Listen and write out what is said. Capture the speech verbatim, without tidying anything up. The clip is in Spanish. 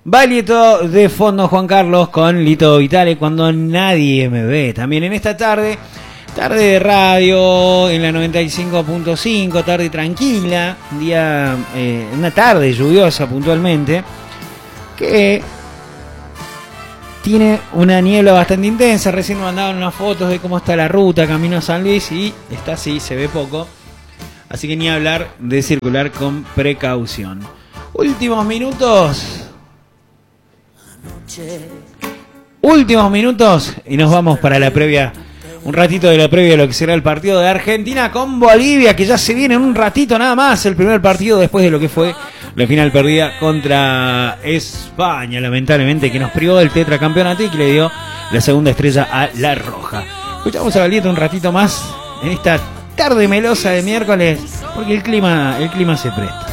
Baglietto de fondo, Juan Carlos, con Lito Vitale, Cuando Nadie Me Ve. También en esta tarde, tarde de radio, en la noventa y cinco punto cinco, tarde tranquila, un día, eh, una tarde lluviosa puntualmente, que tiene una niebla bastante intensa. Recién me mandaban unas fotos de cómo está la ruta camino a San Luis y está así, se ve poco. Así que ni hablar de circular con precaución. Últimos minutos. Últimos minutos y nos vamos para la previa. Un ratito de la previa de lo que será el partido de Argentina con Bolivia, que ya se viene en un ratito nada más. El primer partido después de lo que fue la final perdida contra España, lamentablemente, que nos privó del tetracampeonato y que le dio la segunda estrella a la roja. Escuchamos a Baglietto un ratito más en esta tarde melosa de miércoles, porque el clima, el clima se presta.